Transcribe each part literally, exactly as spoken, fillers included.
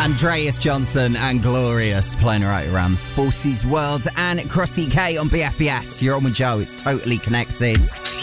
Andreas Johnson and Glorious playing right around the Forces world and across the U K on B F B S. You're on with Joe. It's totally connected.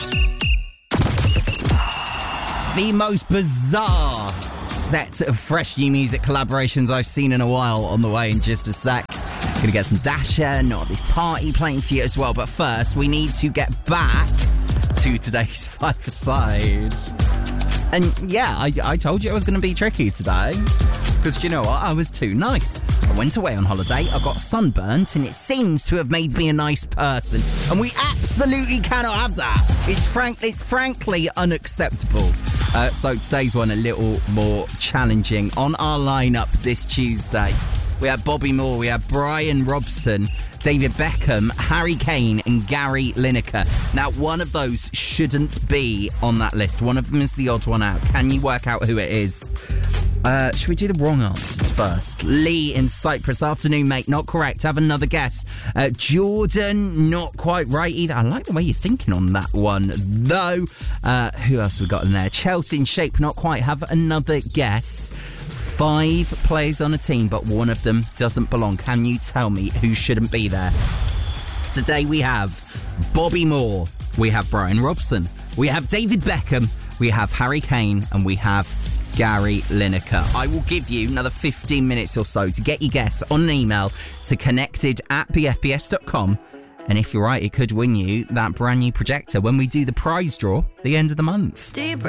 The most bizarre set of fresh new music collaborations I've seen in a while on the way in just a sec. Gonna get some Dasher, Not This Party playing for you as well. But first, we need to get back to today's five-a-side. And yeah, I, I told you it was going to be tricky today. Because you know what? I was too nice. I went away on holiday, I got sunburnt, and it seems to have made me a nice person. And we absolutely cannot have that. It's frank, it's frankly unacceptable. Uh, so today's one a little more challenging. On our lineup this Tuesday, we have Bobby Moore, we have Brian Robson, David Beckham, Harry Kane and Gary Lineker. Now, one of those shouldn't be on that list. One of them is the odd one out. Can you work out who it is? Uh, should we do the wrong answers first? Lee in Cyprus. Afternoon, mate. Not correct. Have another guess. Uh, Jordan, not quite right either. I like the way you're thinking on that one, though. Uh, who else have we got in there? Chelsea in Shape. Not quite. Have another guess. Five players on a team, but one of them doesn't belong. Can you tell me who shouldn't be there? Today we have Bobby Moore, we have Brian Robson, we have David Beckham, we have Harry Kane, and we have Gary Lineker. I will give you another fifteen minutes or so to get your guess on an email to connected at b f b s dot com. And if you're right, it could win you that brand new projector when we do the prize draw at the end of the month. Deep